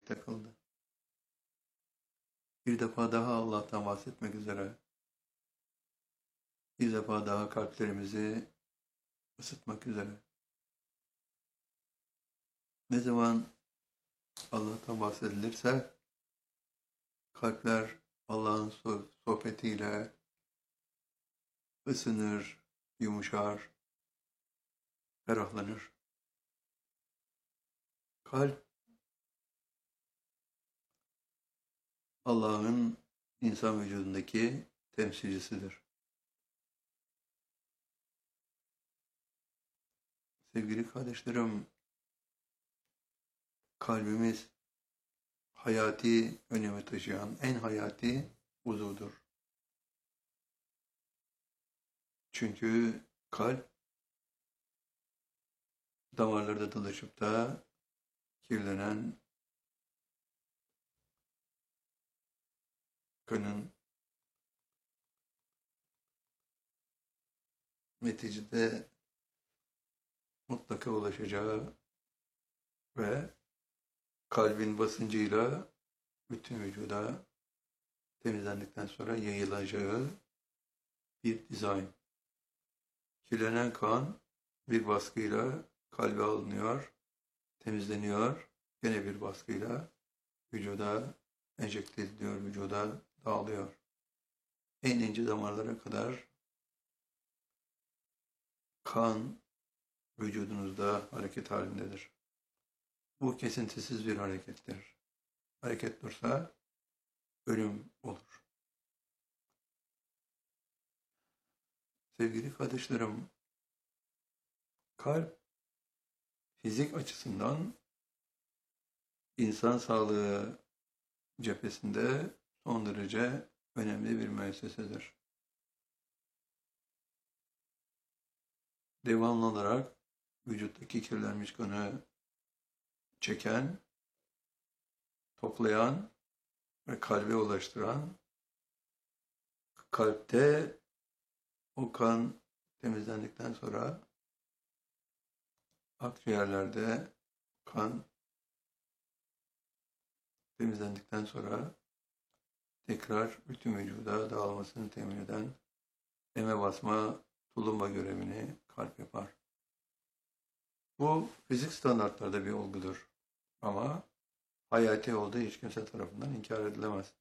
ayakta kıldı. Bir defa daha Allah'tan bahsetmek üzere, bir defa daha kalplerimizi ısıtmak üzere. Ne zaman Allah'tan bahsedilirse, kalpler Allah'ın sohbetiyle ısınır, yumuşar, ferahlanır. Kalp, Allah'ın insan vücudundaki temsilcisidir. Sevgili kardeşlerim, kalbimiz hayati önemi taşıyan en hayati uzuvdur. Çünkü kalp damarlarda dolaşıp da kirlenen kanın neticede mutlaka ulaşacağı ve kalbin basıncıyla bütün vücuda temizlendikten sonra yayılacağı bir dizayn. Kirlenen kan bir baskıyla kalbe alınıyor, temizleniyor, gene bir baskıyla vücuda enjekte ediliyor, vücuda dağılıyor. En ince damarlara kadar kan vücudunuzda hareket halindedir. Bu kesintisiz bir harekettir. Hareket dursa ölüm olur. Sevgili kardeşlerim, kalp fizik açısından insan sağlığı cephesinde son derece önemli bir müessesedir. Devamlı olarak vücuttaki kirlenmiş kanı çeken, toplayan ve kalbe ulaştıran, kalpte o kan temizlendikten sonra akciğerlerde kan temizlendikten sonra tekrar bütün vücuda dağılmasını temin eden eme basma tulumba görevini kalp yapar. Bu fizik standartlarda bir olgudur. Ama hayati olduğu hiç kimse tarafından inkar edilemez.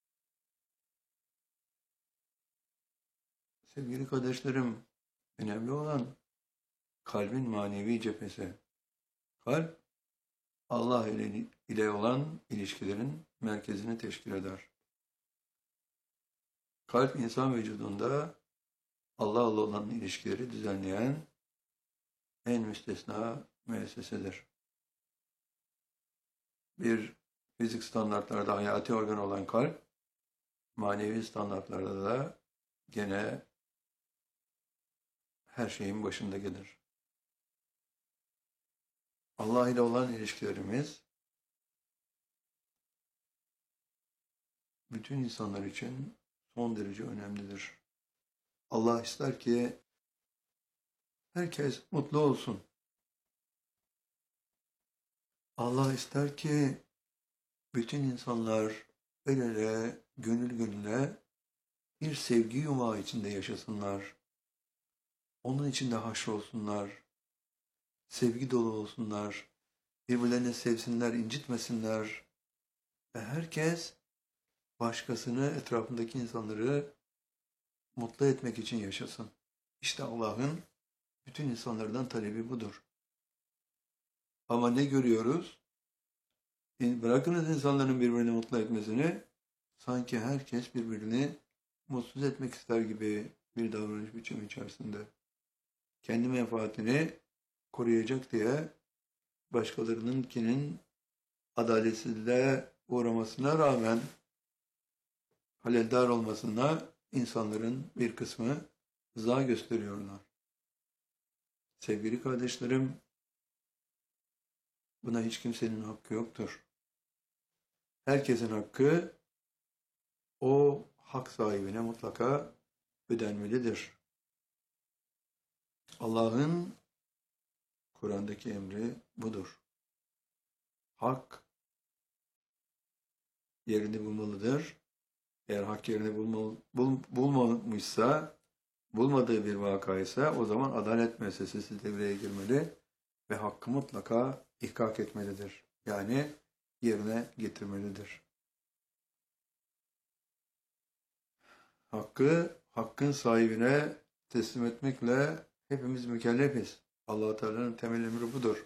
Sevgili kardeşlerim, önemli olan kalbin manevi cephesi. Kalp, Allah ile olan ilişkilerin merkezini teşkil eder. Kalp insan vücudunda Allah'la olan ilişkileri düzenleyen en müstesna müessesedir. Bir fizik standartlarda hayati organ olan kalp, manevi standartlarda da gene her şeyin başında gelir. Allah ile olan ilişkilerimiz bütün insanlar için son derece önemlidir. Allah ister ki herkes mutlu olsun. Allah ister ki bütün insanlar el ele, gönül gönüle bir sevgi yumağı içinde yaşasınlar. Onun içinde haşrolsunlar. Sevgi dolu olsunlar. Birbirlerini sevsinler, incitmesinler. Ve herkes başkasını, etrafındaki insanları mutlu etmek için yaşasın. İşte Allah'ın bütün insanlardan talebi budur. Ama ne görüyoruz? Bırakınız insanların birbirini mutlu etmesini, sanki herkes birbirini mutsuz etmek ister gibi bir davranış biçimi içerisinde. Kendi menfaatini koruyacak diye başkalarınınkinin adaletsizliğe uğramasına rağmen haleldar olmasına insanların bir kısmı rıza gösteriyorlar. Sevgili kardeşlerim, buna hiç kimsenin hakkı yoktur. Herkesin hakkı o hak sahibine mutlaka ödenmelidir. Allah'ın Kur'an'daki emri budur. Hak yerini bulmalıdır. Eğer hak yerini bulmamışsa, bulmadığı bir vakaysa o zaman adalet müessesesi devreye girmeli ve hakkı mutlaka ihkak etmelidir. Yani yerine getirmelidir. Hakkı, hakkın sahibine teslim etmekle hepimiz mükellefiz. Allah Teala'nın temel emri budur.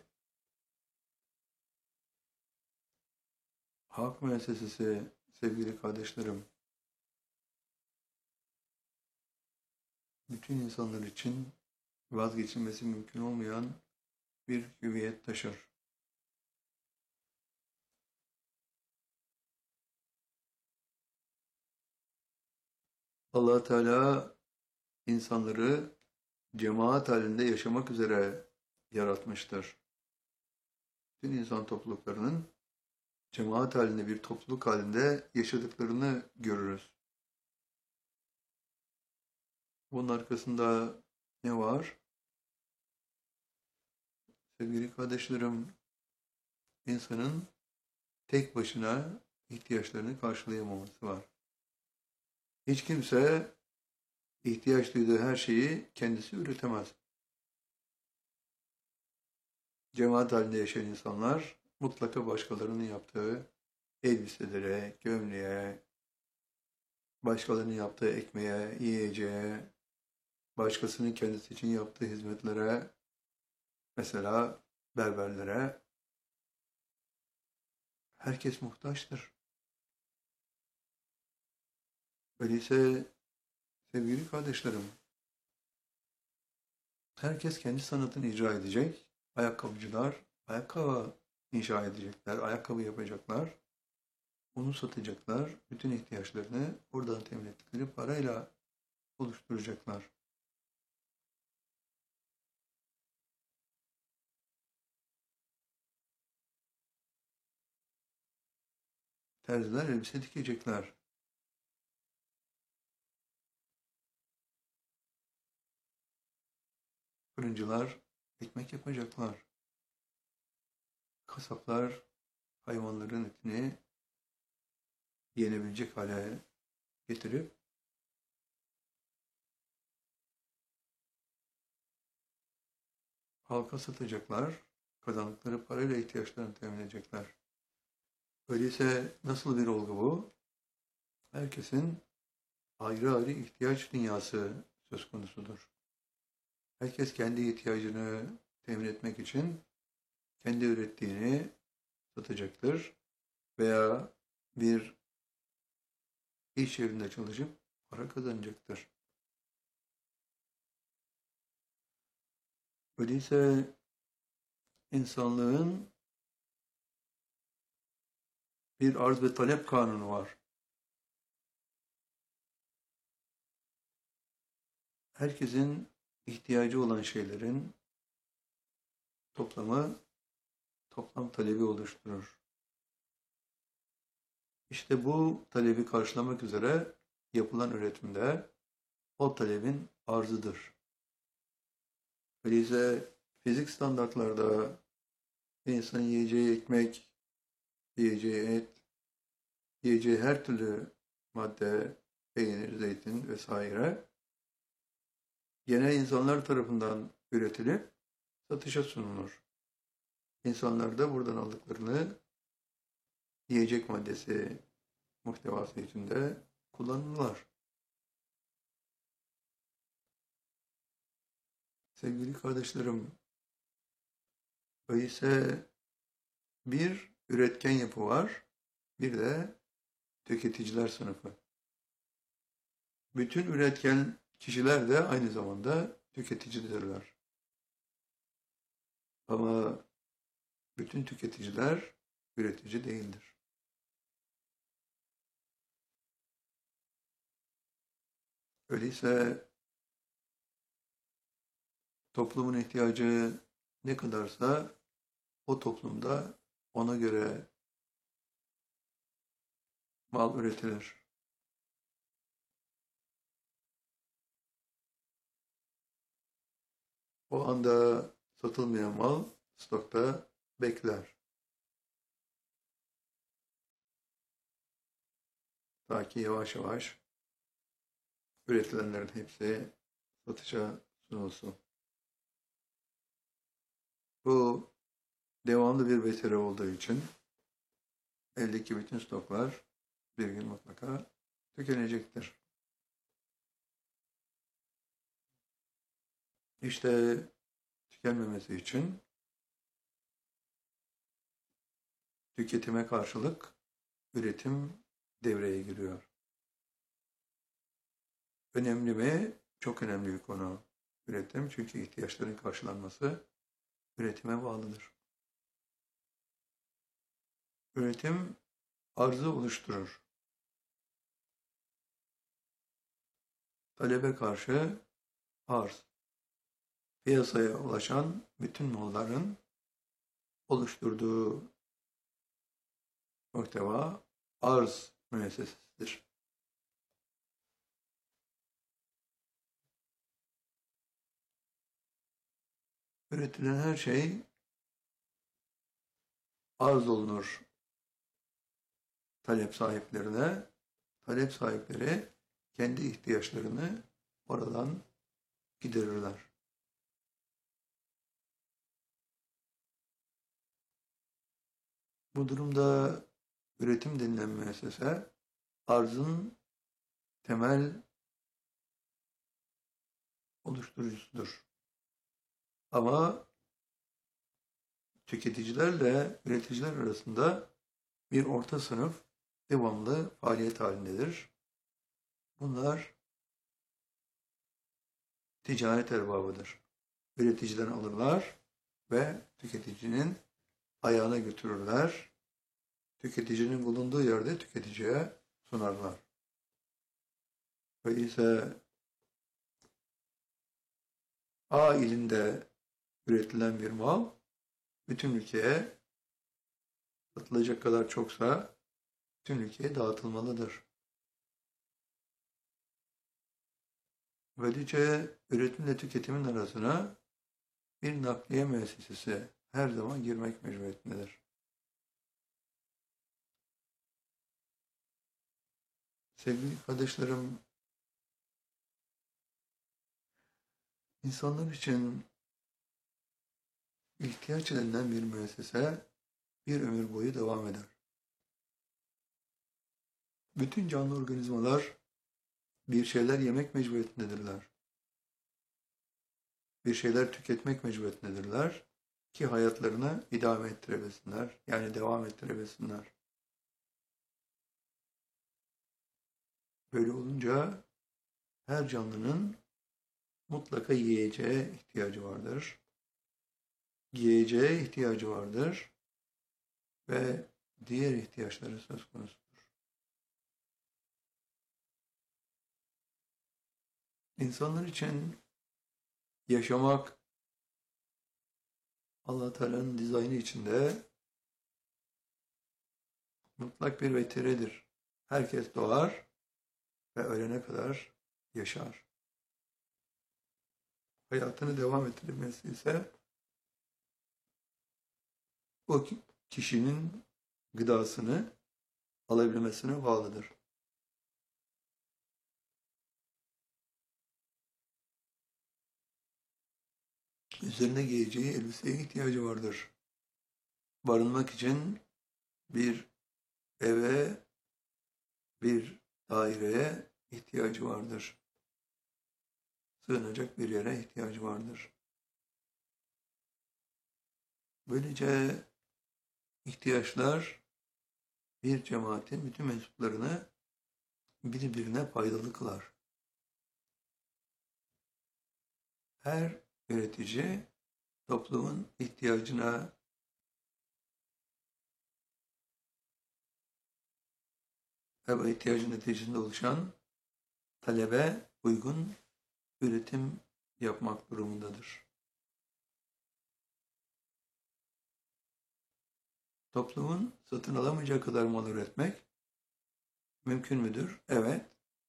Hak müessesesi sevgili kardeşlerim, bütün insanlar için vazgeçilmesi mümkün olmayan bir hüviyet taşır. Allah Teala insanları cemaat halinde yaşamak üzere yaratmıştır. Bütün insan topluluklarının cemaat halinde bir topluluk halinde yaşadıklarını görürüz. Bunun arkasında ne var? Sevgili kardeşlerim, insanın tek başına ihtiyaçlarını karşılayamaması var. Hiç kimse ihtiyaç duyduğu her şeyi kendisi üretemez. Cemaat halinde yaşayan insanlar mutlaka başkalarının yaptığı elbiselere, gömleğe, başkalarının yaptığı ekmeğe, yiyeceğe, başkasının kendisi için yaptığı hizmetlere, mesela berberlere, herkes muhtaçtır. Öyleyse sevgili kardeşlerim, herkes kendi sanatını icra edecek. Ayakkabıcılar ayakkabı inşa edecekler, ayakkabı yapacaklar. Onu satacaklar. Bütün ihtiyaçlarını oradan temin ettikleri parayla oluşturacaklar. Terziler elbise dikecekler. Fırıncılar ekmek yapacaklar. Kasaplar hayvanların etini yenebilecek hale getirip halka satacaklar. Kazandıkları parayla ihtiyaçlarını temin edecekler. Öyleyse nasıl bir olgu bu? Herkesin ayrı ayrı ihtiyaç dünyası söz konusudur. Herkes kendi ihtiyacını temin etmek için kendi ürettiğini satacaktır veya bir iş yerinde çalışıp para kazanacaktır. Öyleyse insanlığın bir arz ve talep kanunu var. Herkesin ihtiyacı olan şeylerin toplamı toplam talebi oluşturur. İşte bu talebi karşılamak üzere yapılan üretimde o talebin arzıdır. Öyleyse fizik standartlarda insanın yiyeceği ekmek, yiyeceği et, yiyeceği her türlü madde, peynir, zeytin vesaire gene insanlar tarafından üretilip satışa sunulur. İnsanlar da buradan aldıklarını yiyecek maddesi muhtevası içinde kullanırlar. Sevgili kardeşlerim, öyleyse bir üretken yapı var, bir de tüketiciler sınıfı. Bütün üretken kişiler de aynı zamanda tüketicidirler. Ama bütün tüketiciler üretici değildir. Öyleyse toplumun ihtiyacı ne kadarsa o toplumda ona göre mal üretilir. O anda satılmayan mal stokta bekler. Ta ki yavaş yavaş üretilenlerin hepsi satışa sunulsun. Bu devamlı bir beteri olduğu için eldeki bütün stoklar bir gün mutlaka tükenecektir. İşte tükenmemesi için tüketime karşılık üretim devreye giriyor. Önemli mi? Çok önemli bir konu üretim. Çünkü ihtiyaçların karşılanması üretime bağlıdır. Üretim arzı oluşturur. Talebe karşı arz. Piyasaya ulaşan bütün malların oluşturduğu muhteva arz müessesesidir. Üretilen her şey arz olunur talep sahiplerine. Talep sahipleri kendi ihtiyaçlarını oradan giderirler. Bu durumda üretim denilen müessese arzın temel oluşturucusudur. Ama tüketicilerle üreticiler arasında bir orta sınıf devamlı faaliyet halindedir. Bunlar ticaret erbabıdır. Üreticiden alırlar ve tüketicinin ayağına götürürler. Tüketicinin bulunduğu yerde tüketiciye sunarlar. Öyleyse A ilinde üretilen bir mal bütün ülkeye satılacak kadar çoksa bütün ülkeye dağıtılmalıdır. Böylece üretimle tüketimin arasına bir nakliye müessesesi her zaman girmek mecburiyetindedir. Sevgili kardeşlerim, insanlar için ihtiyaç edilen bir müessese bir ömür boyu devam eder. Bütün canlı organizmalar bir şeyler yemek mecburiyetindedirler. Bir şeyler tüketmek mecburiyetindedirler ki hayatlarını idame ettirebilsinler, yani devam ettirebilsinler. Böyle olunca her canlının mutlaka yiyeceğe ihtiyacı vardır. Giyeceğe ihtiyacı vardır ve diğer ihtiyaçları söz konusudur. İnsanlar için yaşamak Allah Teala'nın dizaynı içinde mutlak bir veteridir. Herkes doğar ve ölene kadar yaşar. Hayatını devam ettirmesi ise o kişinin gıdasını alabilmesine bağlıdır. Üzerine giyeceği elbiseye ihtiyacı vardır. Barınmak için bir eve, bir daireye ihtiyacı vardır. Sığınacak bir yere ihtiyacı vardır. Böylece ihtiyaçlar bir cemaatin bütün mensuplarını birbirine faydalı kılar. Her üretici toplumun ihtiyacına ve ihtiyacın neticesinde oluşan talebe uygun üretim yapmak durumundadır. Toplumun satın alamayacağı kadar mal üretmek mümkün müdür? Evet.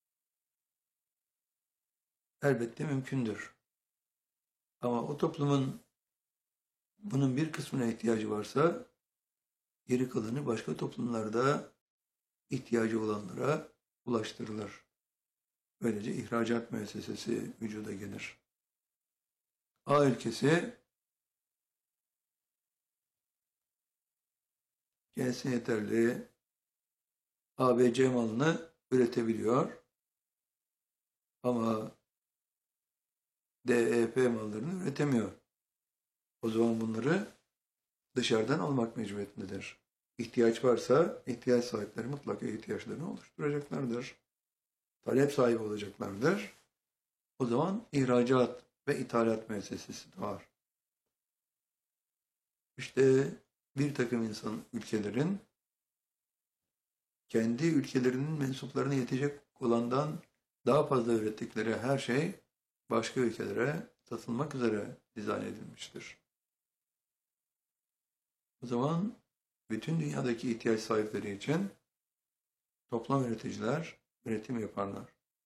Elbette mümkündür. Ama o toplumun bunun bir kısmına ihtiyacı varsa geri kalanı başka toplumlarda ihtiyacı olanlara ulaştırılır. Böylece ihracat müessesesi vücuda gelir. A ülkesi kendisi yeterli ABC malını üretebiliyor ama DEP mallarını üretemiyor. O zaman bunları dışarıdan almak mecburiyetindedir. İhtiyaç varsa ihtiyaç sahipleri mutlaka ihtiyaçlarını oluşturacaklardır. Talep sahibi olacaklardır. O zaman ihracat ve ithalat müessesesi var. İşte bir takım ülkelerin kendi ülkelerinin mensuplarına yetecek olandan daha fazla ürettikleri her şey başka ülkelere satılmak üzere dizayn edilmiştir. O zaman bütün dünyadaki ihtiyaç sahipleri için toplam üreticiler üretim yaparlar.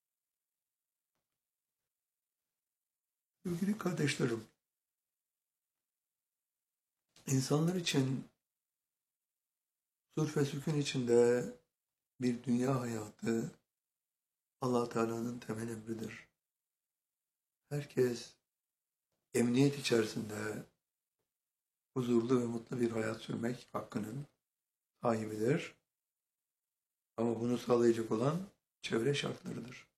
Sevgili kardeşlerim, insanlar için sulh ve sükun içinde bir dünya hayatı Allah Teala'nın temel emridir. Herkes emniyet içerisinde huzurlu ve mutlu bir hayat sürmek hakkının sahibidir. Ama bunu sağlayacak olan çevre şartlarıdır.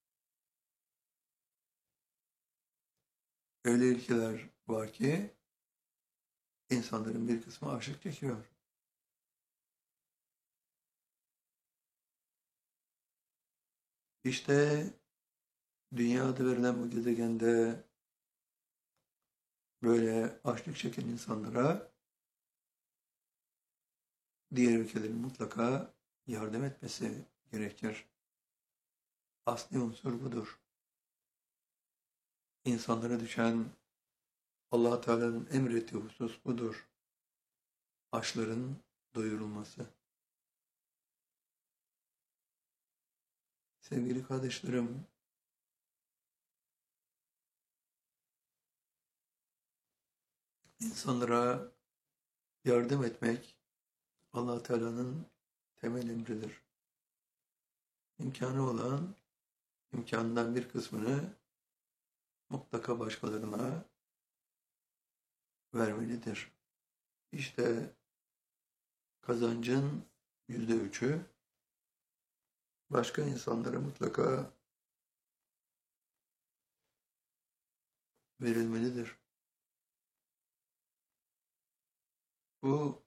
Öyle ülkeler var ki insanların bir kısmı açlık çekiyor. İşte dünyada verilen bu gezegende böyle açlık çeken insanlara diğer ülkelerin mutlaka yardım etmesi gerekir. Asli unsur budur. İnsanlara düşen Allah Teala'nın emrettiği husus budur. Açların doyurulması. Sevgili kardeşlerim, insanlara yardım etmek Allah Teala'nın temel emridir. İmkanı olan imkanından bir kısmını mutlaka başkalarına vermelidir. İşte kazancın %3'ü başka insanlara mutlaka verilmelidir. Bu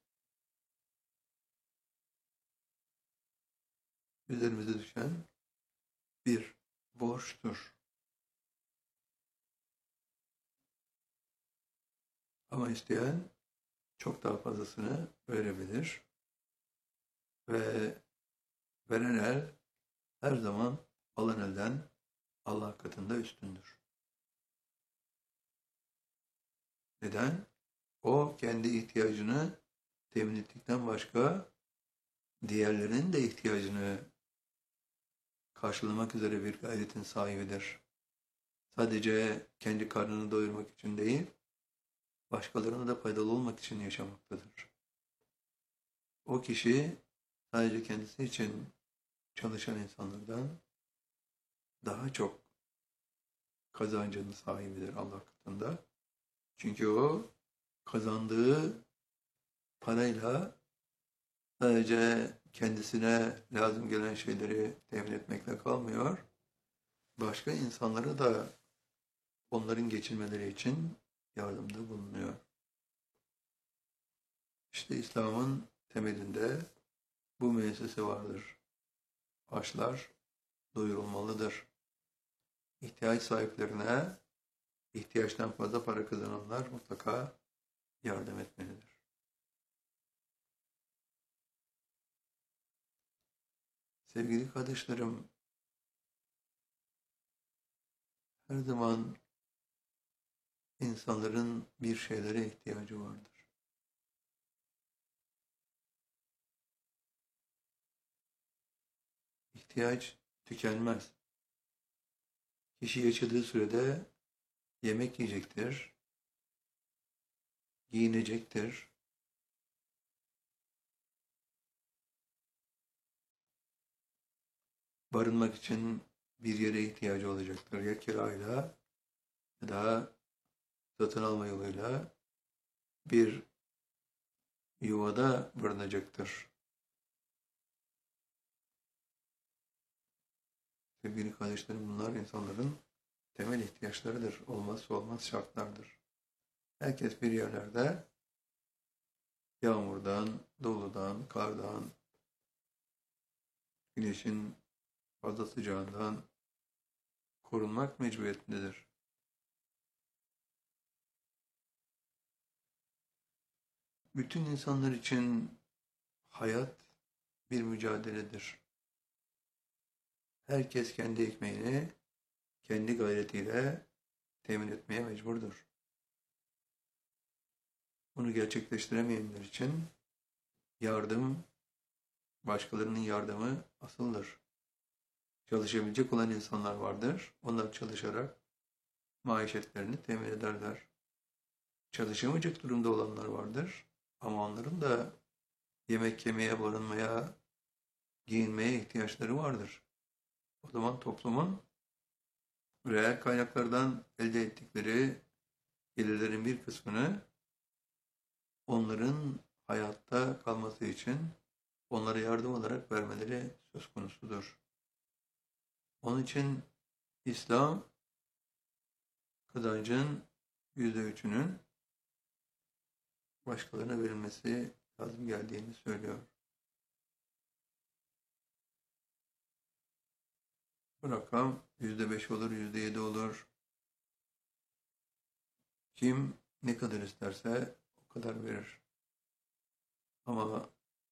üzerimize düşen bir borçtur. Ama isteyen çok daha fazlasını verebilir ve veren el her zaman alan elden Allah katında üstündür. Neden? O kendi ihtiyacını temin ettikten başka diğerlerinin de ihtiyacını karşılamak üzere bir gayretin sahibidir. Sadece kendi karnını doyurmak için değil, başkalarına da faydalı olmak için yaşamaktadır. O kişi sadece kendisi için çalışan insanlardan daha çok kazancının sahibidir Allah katında. Çünkü o kazandığı parayla sadece kendisine lazım gelen şeyleri temin etmekle kalmıyor. Başka insanlara da onların geçinmeleri için yardımda bulunuyor. İşte İslam'ın temelinde bu müessese vardır. Açlar doyurulmalıdır. İhtiyaç sahiplerine ihtiyaçtan fazla para kazananlar mutlaka yardım etmelidir. Sevgili kardeşlerim, her zaman insanların bir şeylere ihtiyacı vardır. İhtiyaç tükenmez. Kişi yaşadığı sürede yemek yiyecektir, giyinecektir, barınmak için bir yere ihtiyacı olacaktır. Ya kirayla ya da satın alma yoluyla bir yuvada barınacaktır. Sevgili kardeşlerim, bunlar insanların temel ihtiyaçlarıdır. Olmazsa olmaz şartlardır. Herkes bir yerlerde yağmurdan, doludan, kardan, güneşin fazla sıcağından korunmak mecburiyetindedir. Bütün insanlar için hayat bir mücadeledir. Herkes kendi ekmeğini kendi gayretiyle temin etmeye mecburdur. Bunu gerçekleştiremeyenler için yardım, başkalarının yardımı asıldır. Çalışabilecek olan insanlar vardır. Onlar çalışarak maişetlerini temin ederler. Çalışamayacak durumda olanlar vardır. Ama onların da yemek yemeye, barınmaya, giyinmeye ihtiyaçları vardır. O zaman toplumun reel kaynaklardan elde ettikleri gelirlerin bir kısmını onların hayatta kalması için onlara yardım olarak vermeleri söz konusudur. Onun için İslam kazancın %3'ünün başkalarına verilmesi lazım geldiğini söylüyor. Bu rakam %5 olur, %7 olur. Kim ne kadar isterse o kadar verir. Ama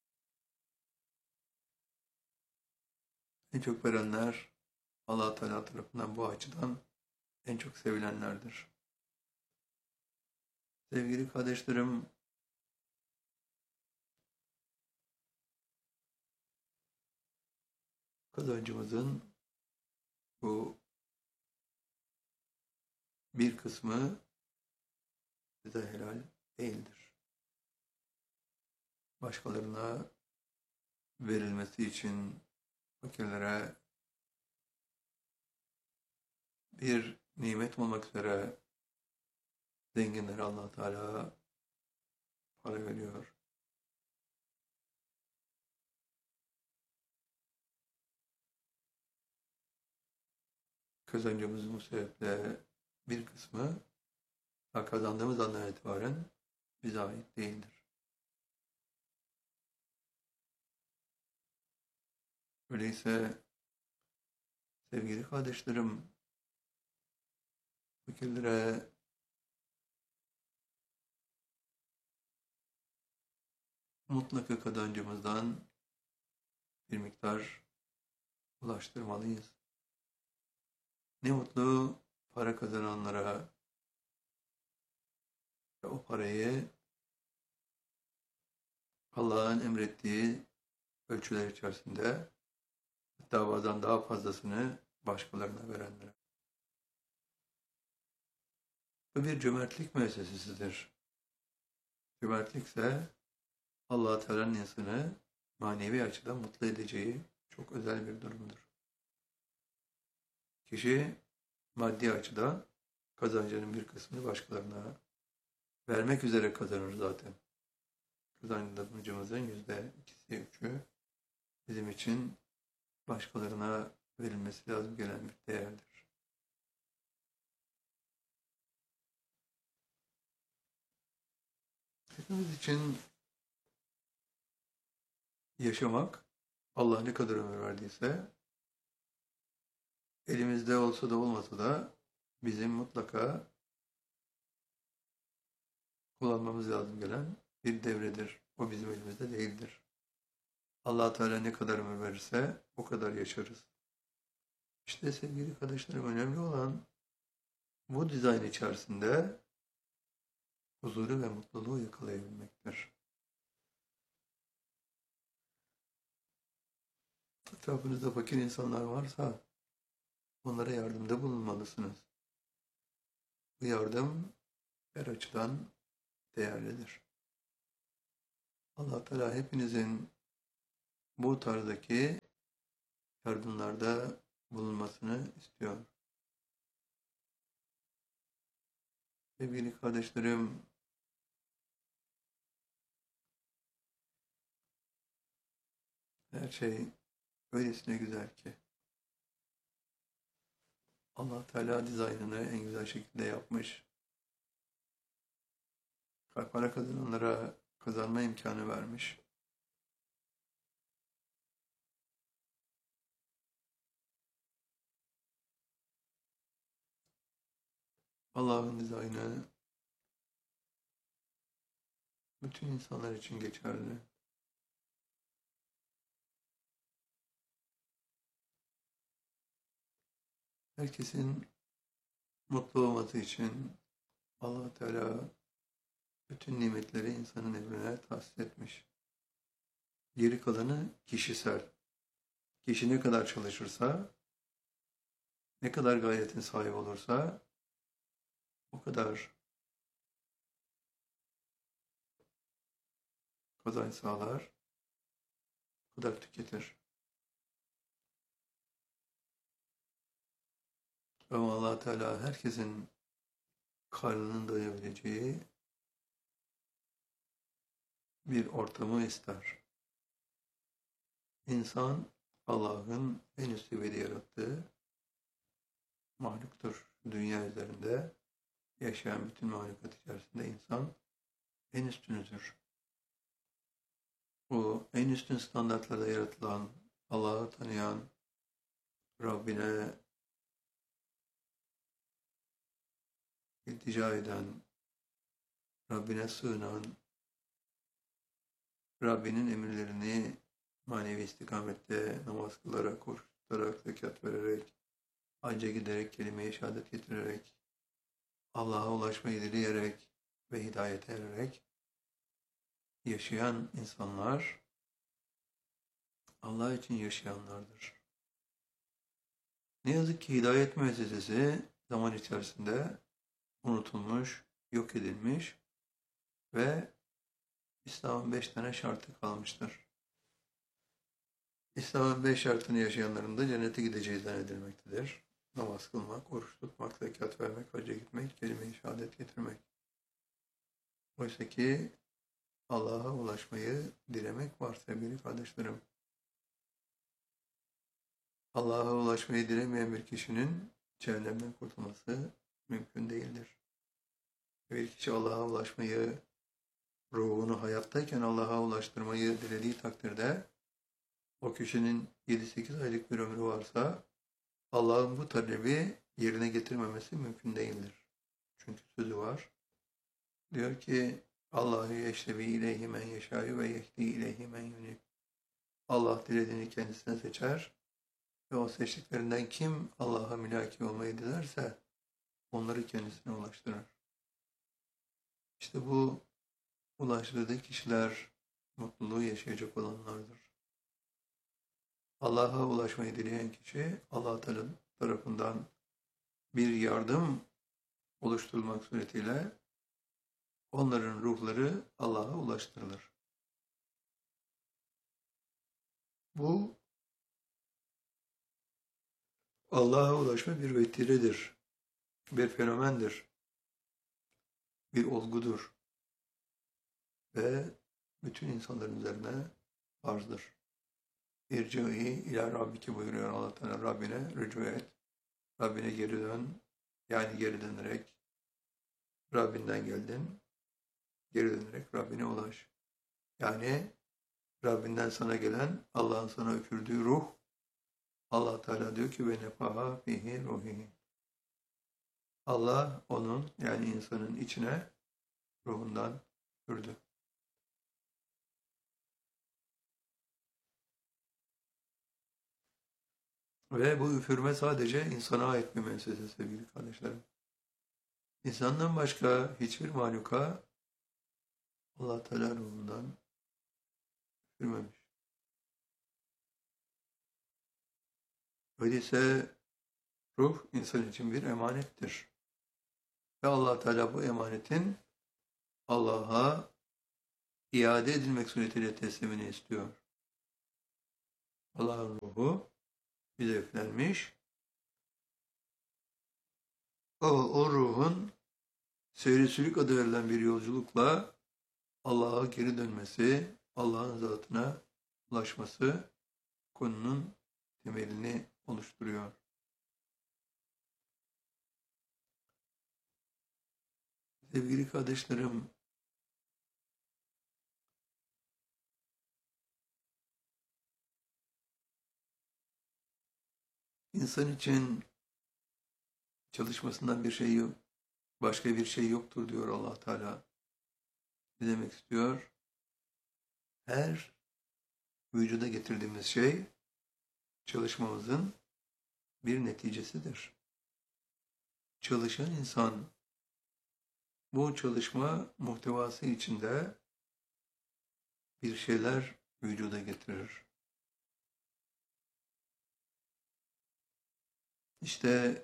en çok verenler Allah Teala tarafından bu açıdan en çok sevilenlerdir. Sevgili kardeşlerim, kazancımızın bu bir kısmı bize helal değildir. Başkalarına verilmesi için fakirlere bir nimet olmak üzere zenginlere Allah Teala para veriyor. Kazancımızın bu sebeple bir kısmı kazandığımız andan itibaren bize ait değildir. Öyleyse sevgili kardeşlerim, fakirlere mutlaka kazancımızdan bir miktar ulaştırmalıyız. Ne mutlu para kazananlara ve o parayı Allah'ın emrettiği ölçüler içerisinde, hatta bazen daha fazlasını başkalarına verenlere. Bu bir cömertlik müessesesidir. Cömertlik ise Allah-u Teala'nın insanı manevi açıdan mutlu edeceği çok özel bir durumdur. Kişi maddi açıdan kazancının bir kısmını başkalarına vermek üzere kazanır zaten. Kazancımızın %2'si, %3'ü bizim için başkalarına verilmesi lazım gelen bir değerdir. Hepimiz için yaşamak, Allah ne kadar ömür verdiyse, elimizde olsa da olmasa da bizim mutlaka kullanmamız lazım gelen bir devredir. O bizim elimizde değildir. Allah Teala ne kadar ömür verirse o kadar yaşarız. İşte sevgili kardeşlerim, önemli olan bu dizayn içerisinde huzuru ve mutluluğu yakalayabilmektir. Etrafınızda fakir insanlar varsa onlara yardımda bulunmalısınız. Bu yardım her açıdan değerlidir. Allah Teala hepinizin bu tarzdaki yardımlarda bulunmasını istiyor. Sevgili kardeşlerim, her şey öylesine güzel ki Allah Teala dizaynını en güzel şekilde yapmış. Para kazananlara kazanma imkanı vermiş. Allah'ın dizaynı bütün insanlar için geçerli. Herkesin mutlu olması için Allah Teala bütün nimetleri insanın emrine tahsis etmiş. Geri kalanı kişisel. Kişi ne kadar çalışırsa, ne kadar gayretin sahibi olursa o kadar kazanç sağlar, o kadar tüketir. Ama Allah Teala herkesin karnının doyabileceği bir ortamı ister. İnsan Allah'ın en üst seviyede yarattığı mahluktur. Dünya üzerinde yaşayan bütün mahlukat içerisinde insan en üstünüdür. O en üstün standartlarda yaratılan, Allah'ı tanıyan, Rabbine iltica eden, Rabbine sığınan, Rabbinin emirlerini manevi istikamette namaz kılarak, oruç tutarak, zekat vererek, hacca giderek, kelime-i şehadet getirerek, Allah'a ulaşmayı dileyerek ve hidayete ererek yaşayan insanlar Allah için yaşayanlardır. Ne yazık ki hidayet müessesesi zaman içerisinde unutulmuş, yok edilmiş ve İslam'ın 5 tane şartı kalmıştır. İslam'ın 5 şartını yaşayanların da cennete gideceği zannedilmektedir. Namaz kılmak, oruç tutmak, zekat vermek, hacca gitmek, kelime-i şehadet getirmek. Oysa ki Allah'a ulaşmayı dilemek var sevgili kardeşlerim. Allah'a ulaşmayı dilemeyen bir kişinin cehennemden kurtulması mümkün değildir. Bir kişi Allah'a ulaşmayı, ruhunu hayattayken Allah'a ulaştırmayı dilediği takdirde o kişinin 7-8 aylık bir ömrü varsa Allah'ın bu talebi yerine getirmemesi mümkün değildir. Çünkü sözü var. Diyor ki Allahu yeştebi ileyhi men yeşâ'yu ve yehdi ileyhi men yunib. Allah dilediğini kendisine seçer ve o seçtiklerinden kim Allah'a mülaki olmayı dilerse onları kendisine ulaştırır. İşte bu ulaştırdığı kişiler mutluluğu yaşayacak olanlardır. Allah'a ulaşmayı dileyen kişi Allah tarafından bir yardım oluşturulmak suretiyle onların ruhları Allah'a ulaştırılır. Bu Allah'a ulaşma bir vetiredir, bir fenomendir, bir olgudur ve bütün insanların üzerine farzdır. İrci'i ila Rabbiki buyuruyor Allah Teala, Rabbine rücu et, Rabbine geri dön, yani geri dönerek Rabbinden geldin, geri dönerek Rabbine ulaş. Yani Rabbinden sana gelen, Allah'ın sana üfürdüğü ruh, Allah Teala diyor ki ve nefaha fihi ruhihi. Allah onun yani insanın içine ruhundan üfürdü. Ve bu üfürme sadece insana ait bir müessese sevgili kardeşlerim. İnsandan başka hiçbir mahluka Allah Teala ruhundan üfürmemiş. Öyleyse ruh insan için bir emanettir. Ve Allah Teala bu emanetin Allah'a iade edilmek suretiyle teslimini istiyor. Allah'ın ruhu hedeflenmiş. O ruhun seyri sülük adı verilen bir yolculukla Allah'a geri dönmesi, Allah'ın zatına ulaşması konunun temelini oluşturuyor. Sevgili kardeşlerim, insan için çalışmasından bir şey yok, başka bir şey yoktur diyor Allah Teala. Ne demek istiyor? Her vücuda getirdiğimiz şey çalışmamızın bir neticesidir. Çalışan insan bu çalışma muhtevası içinde bir şeyler vücuda getirir. İşte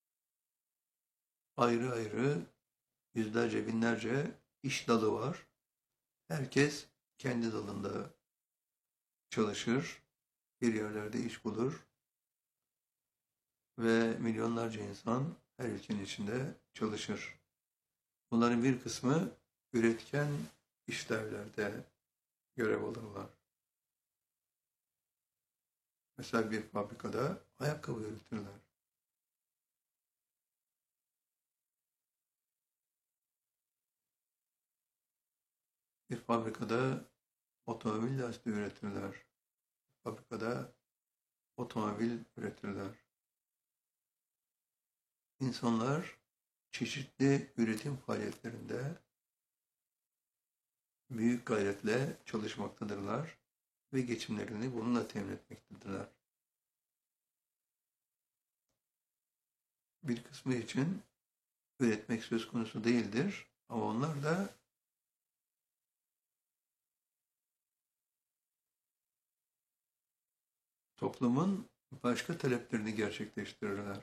ayrı ayrı yüzlerce binlerce iş dalı var. Herkes kendi dalında çalışır, bir yerlerde iş bulur ve milyonlarca insan her ülkenin içinde çalışır. Bunların bir kısmı üretken işlevlerde görev alırlar. Mesela bir fabrikada ayakkabı üretirler. Bir fabrikada otomobil lastiği üretirler. Fabrikada otomobil üretirler. İnsanlar çeşitli üretim faaliyetlerinde büyük gayretle çalışmaktadırlar ve geçimlerini bununla temin etmektedirler. Bir kısmı için üretmek söz konusu değildir ama onlar da toplumun başka taleplerini gerçekleştirirler.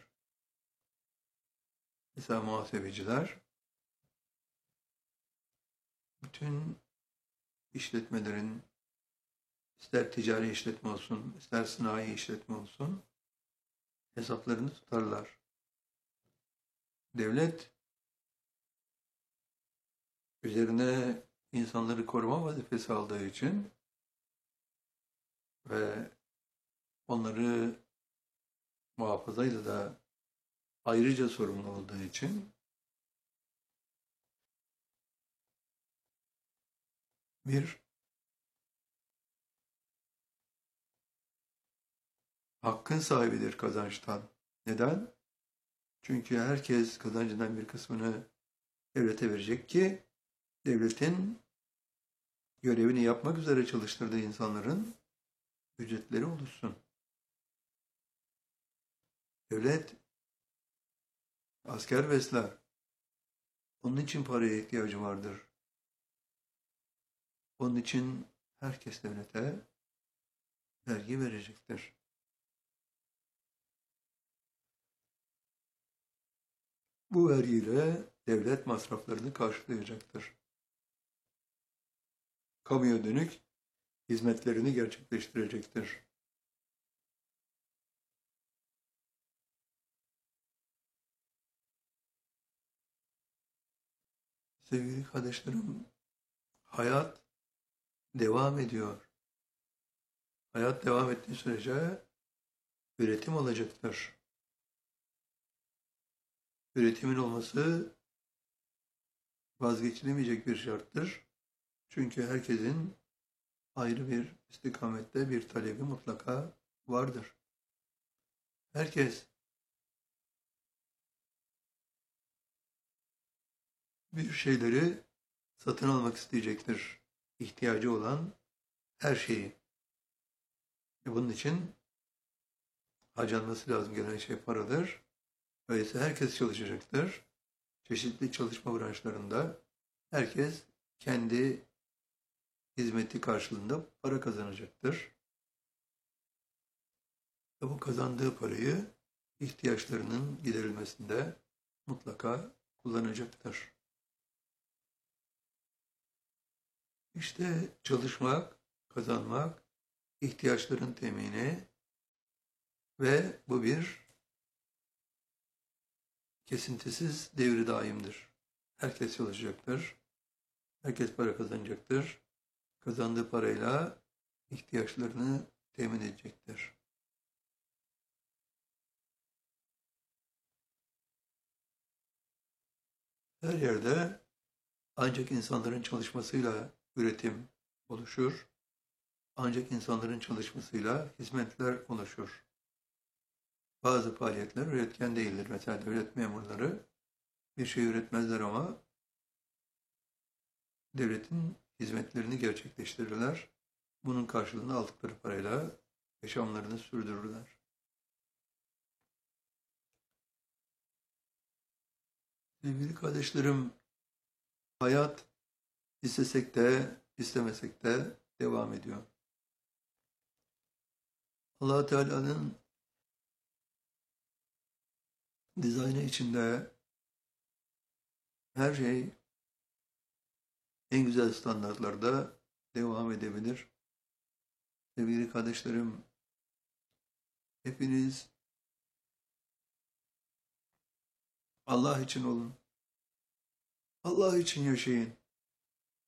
Mesela muhasebeciler bütün işletmelerin ister ticari işletme olsun, ister sanayi işletme olsun hesaplarını tutarlar. Devlet üzerine insanları koruma vazifesi aldığı için ve onları muhafazayla da ayrıca sorumlu olduğu için bir hakkın sahibidir kazançtan. Neden? Çünkü herkes kazancından bir kısmını devlete verecek ki devletin görevini yapmak üzere çalıştırdığı insanların ücretleri oluşsun. Devlet asker besler. Onun için paraya ihtiyacı vardır. Onun için herkes devlete vergi verecektir. Bu vergiyle devlet masraflarını karşılayacaktır. Kamuya dönük hizmetlerini gerçekleştirecektir. Sevgili kardeşlerim, hayat devam ediyor. Hayat devam ettiği sürece üretim olacaktır. Üretimin olması vazgeçilemeyecek bir şarttır. Çünkü herkesin ayrı bir istikamette bir talebi mutlaka vardır. Herkes bir şeyleri satın almak isteyecektir. İhtiyacı olan her şeyi. Bunun için harcanması lazım gelen şey paradır. Öyleyse herkes çalışacaktır. Çeşitli çalışma branşlarında herkes kendi hizmeti karşılığında para kazanacaktır. Ve bu kazandığı parayı ihtiyaçlarının giderilmesinde mutlaka kullanacaktır. İşte çalışmak, kazanmak, ihtiyaçların temini Ve bu bir kesintisiz devri daimdir. Herkes çalışacaktır. Herkes para kazanacaktır. Kazandığı parayla ihtiyaçlarını temin edecektir. Her yerde ancak insanların çalışmasıyla üretim oluşur. Ancak insanların çalışmasıyla hizmetler oluşur. Bazı faaliyetler üretken değildir. Mesela devlet memurları bir şey üretmezler ama devletin hizmetlerini gerçekleştirirler. Bunun karşılığını aldıkları parayla yaşamlarını sürdürürler. Sevgili kardeşlerim, hayat istesek de istemesek de devam ediyor. Allah Teala'nın dizaynı içinde her şey en güzel standartlarda devam edebilir. Sevgili kardeşlerim, hepiniz Allah için olun. Allah için yaşayın.